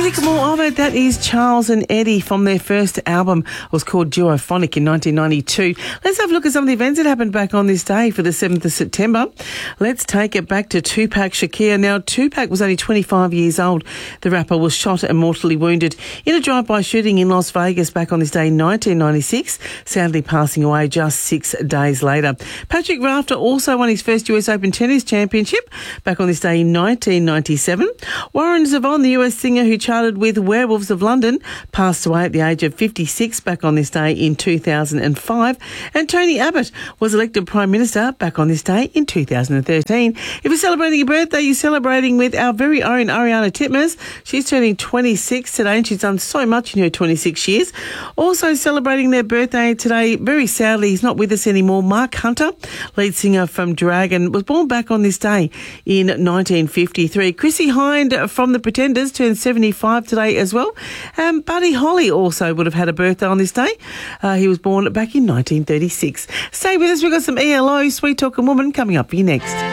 Sycamore of it, that is Charles and Eddie from their first album. It was called Duophonic in 1992. Let's have a look at some of the events that happened back on this day for the 7th of September. Let's take it back to Tupac Shakur. Now, Tupac was only 25 years old. The rapper was shot and mortally wounded in a drive-by shooting in Las Vegas back on this day in 1996, sadly passing away just 6 days later. Patrick Rafter also won his first US Open Tennis Championship back on this day in 1997. Warren Zevon, the US singer who charted with Werewolves of London, passed away at the age of 56 back on this day in 2005. And Tony Abbott was elected Prime Minister back on this day in 2013. If you're celebrating a birthday, you're celebrating with our very own Ariana Titmus. She's turning 26 today and she's done so much in her 26 years. Also celebrating their birthday today, very sadly, he's not with us anymore. Mark Hunter, lead singer from Dragon, was born back on this day in 1953. Chrissy Hind from The Pretenders turned 75 today as well. Buddy Holly also would have had a birthday on this day. He was born back in 1936. Stay with us. We've got some ELO, Sweet Talking Woman, coming up for you next.